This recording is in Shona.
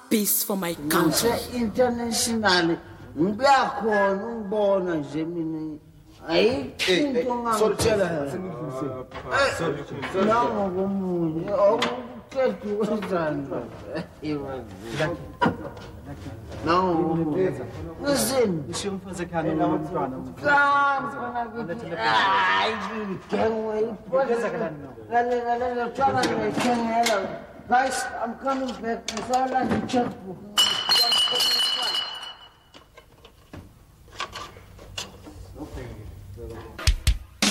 peace for my country. International, ngiyakhona ungibona nje mina. Ayikho ngangitshela. Nango komunye, okuqedwe wenzani. Nango komunye. Listen, Ishimfuze khani nomntwana. Guys, I'm coming back. I saw like a checkbook.